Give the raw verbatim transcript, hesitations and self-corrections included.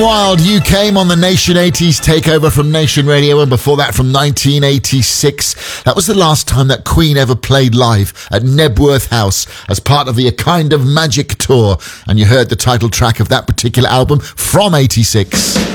Wild, you came on the Nation eighties takeover from Nation Radio, and before that from nineteen eighty-six. That was the last time that Queen ever played live at Knebworth House as part of the A Kind of Magic tour, and you heard the title track of that particular album from eighty-six.